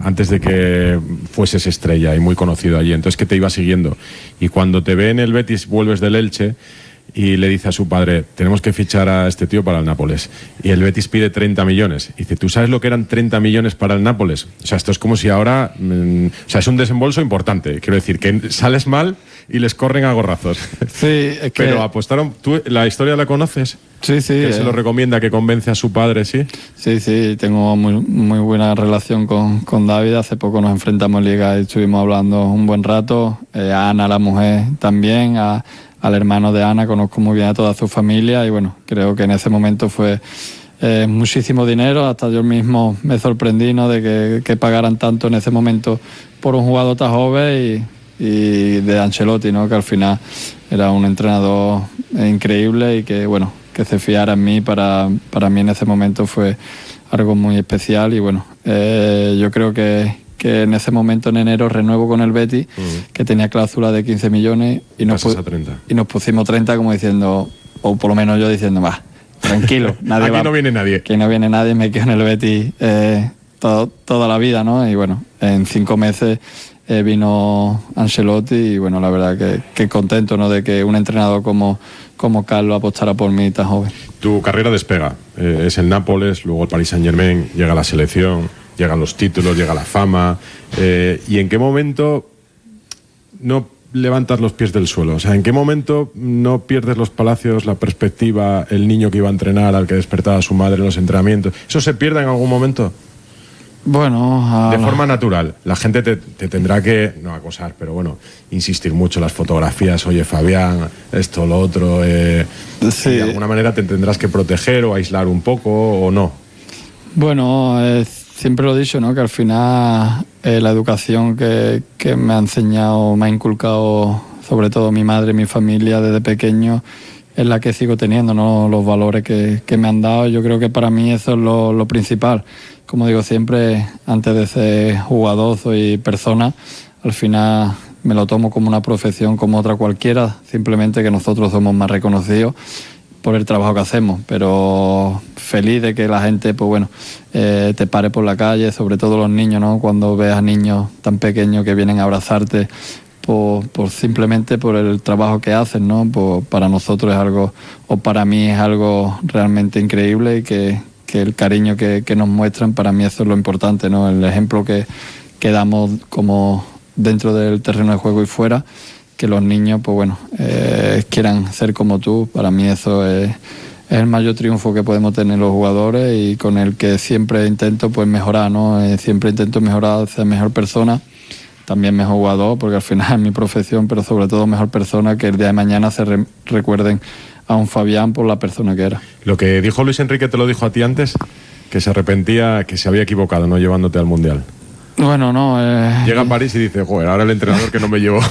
antes de que fueses estrella y muy conocido allí, entonces que te iba siguiendo. Y cuando te ve en el Betis, vuelves del Elche y le dice a su padre, tenemos que fichar a este tío para el Nápoles. Y el Betis pide 30 millones. Y dice, ¿tú sabes lo que eran 30 millones para el Nápoles? O sea, esto es como si ahora... o sea, es un desembolso importante. Quiero decir, que sales mal y les corren a gorrazos. Sí, es que... Pero apostaron... ¿Tú la historia la conoces? Sí, sí. Que se lo recomienda, que convence a su padre, ¿sí? Sí, sí, tengo muy buena relación con David. Hace poco nos enfrentamos en Liga y estuvimos hablando un buen rato. A Ana, la mujer, también, al hermano de Ana, conozco muy bien a toda su familia y bueno, creo que en ese momento fue muchísimo dinero, hasta yo mismo me sorprendí, ¿no?, de que pagaran tanto en ese momento por un jugador tan joven y de Ancelotti, ¿no?, que al final era un entrenador increíble y que bueno, que se fiara en mí, para mí en ese momento fue algo muy especial y bueno, yo creo que en ese momento en enero renuevo con el Betis, que tenía cláusula de 15 millones y nos pusimos 30 como diciendo, o por lo menos yo diciendo, va, tranquilo, nadie aquí no viene nadie. Que no viene nadie, me quedo en el Betis toda la vida, ¿no? Y bueno, en 5 meses vino Ancelotti y bueno, la verdad que contento, ¿no?, de que un entrenador como Carlos apostara por mí tan joven. Tu carrera despega, es el Nápoles, luego el Paris Saint-Germain, llega la selección, llegan los títulos, llega la fama. ¿Y en qué momento no levantas los pies del suelo? O sea, ¿en qué momento no pierdes los palacios, la perspectiva, el niño que iba a entrenar, al que despertaba a su madre en los entrenamientos? ¿Eso se pierde en algún momento? Bueno, de forma natural. La gente te tendrá que, no acosar, pero bueno, insistir mucho en las fotografías. Oye, Fabián, esto, lo otro. Sí. De alguna manera te tendrás que proteger o aislar un poco, ¿o no? Bueno, siempre lo he dicho, ¿no?, que al final la educación que me ha enseñado, me ha inculcado sobre todo mi madre y mi familia desde pequeño, es la que sigo teniendo, ¿no?, los valores que me han dado. Yo creo que para mí eso es lo principal. Como digo siempre, antes de ser jugador soy persona. Al final me lo tomo como una profesión como otra cualquiera, simplemente que nosotros somos más reconocidos por el trabajo que hacemos, pero feliz de que la gente, pues bueno, te pare por la calle, sobre todo los niños, ¿no?, cuando ves a niños tan pequeños que vienen a abrazarte por simplemente por el trabajo que hacen, ¿no? Para nosotros es algo, o para mí es algo realmente increíble, y que el cariño que nos muestran, para mí eso es lo importante, ¿no? El ejemplo que damos como dentro del terreno de juego y fuera, que los niños, pues bueno, quieran ser como tú. Para mí eso es el mayor triunfo que podemos tener los jugadores, y con el que siempre intento pues mejorar, ¿no? Siempre intento mejorar, ser mejor persona, también mejor jugador, porque al final es mi profesión, pero sobre todo mejor persona, que el día de mañana se recuerden a un Fabián por la persona que era. Lo que dijo Luis Enrique, ¿te lo dijo a ti antes? Que se arrepentía, que se había equivocado no llevándote al Mundial. Bueno, no... Llega a París y dice, joder, ahora el entrenador que no me llevó.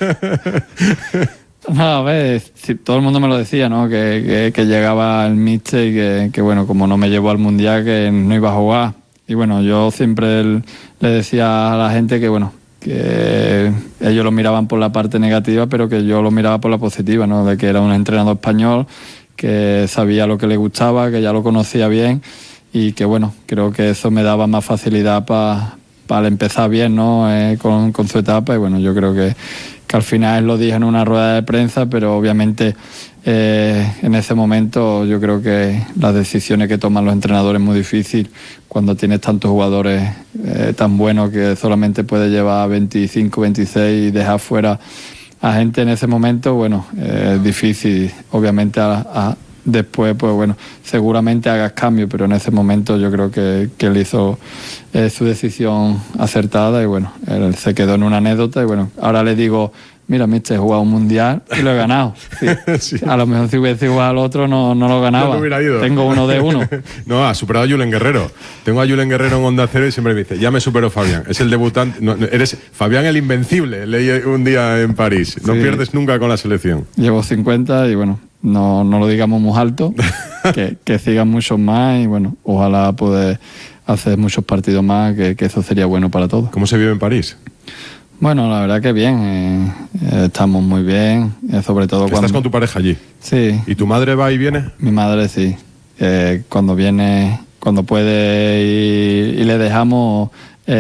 No, a ver, todo el mundo me lo decía, ¿no? Que llegaba el míster y que bueno, como no me llevó al Mundial, que no iba a jugar. Y bueno, yo siempre le decía a la gente que bueno, que ellos lo miraban por la parte negativa, pero que yo lo miraba por la positiva, ¿no? De que era un entrenador español, que sabía lo que le gustaba, que ya lo conocía bien, y que bueno, creo que eso me daba más facilidad para empezar bien, ¿no? Con su etapa. Y bueno, yo creo que al final lo dije en una rueda de prensa, pero obviamente en ese momento yo creo que las decisiones que toman los entrenadores es muy difícil cuando tienes tantos jugadores tan buenos, que solamente puedes llevar 25, 26 y dejar fuera a gente en ese momento. Bueno, es difícil. Obviamente después, pues bueno, seguramente hagas cambio, pero en ese momento yo creo que él hizo su decisión acertada, y bueno, él se quedó en una anécdota. Y bueno, ahora le digo, mira, mister, he jugado un mundial y lo he ganado. Sí. Sí. A lo mejor si hubiese jugado al otro no lo ganaba. No hubiera ido. Tengo 1 de 1. No, ha superado a Julen Guerrero. Tengo a Julen Guerrero en Onda Cero y siempre me dice, ya me superó Fabián. Es el debutante. No, eres Fabián el invencible, leí un día en París. No pierdes nunca con la selección. Llevo 50 y bueno, no lo digamos muy alto, que sigan muchos más, y bueno, ojalá poder hacer muchos partidos más, que eso sería bueno para todos. ¿Cómo se vive en París? Bueno, la verdad que bien, estamos muy bien, sobre todo cuando... ¿Estás con tu pareja allí? Sí. ¿Y tu madre va y viene? Mi madre sí, cuando viene, cuando puede y le dejamos,